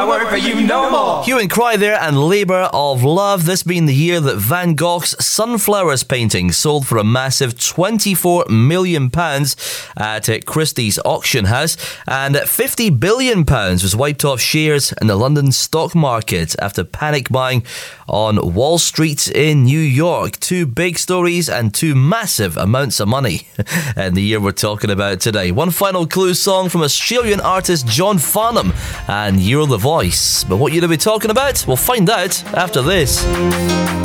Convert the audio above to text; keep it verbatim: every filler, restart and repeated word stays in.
I work for you no more. Hue and Cry there, and Labour of Love. This being the year that Van Gogh's Sunflowers painting sold for a massive twenty-four million pounds at Christie's auction house, and fifty billion pounds was wiped off shares in the London stock market after panic buying on Wall Street in New York. Two big stories and two massive amounts of money in the year we're talking about today. One final clue song from Australian artist John Farnham and You're the Voice. But what year are we talking about? We'll find out after this.